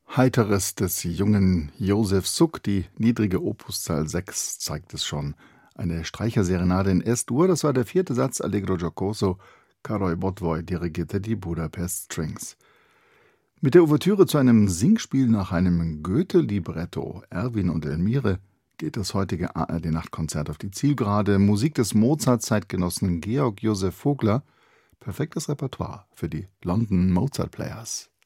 Heiteres des jungen Josef Suk, die niedrige Opuszahl 6 zeigt es schon. Eine Streicherserenade in S-Dur, das war der 4. Satz Allegro giocoso. Karol Botwoj dirigierte die Budapest Strings. Mit der Ouvertüre zu einem Singspiel nach einem Goethe-Libretto, Erwin und Elmire, geht das heutige ARD-Nachtkonzert auf die Zielgerade. Musik des Mozart-Zeitgenossen Georg Joseph Vogler. Perfektes Repertoire für die London Mozart Players.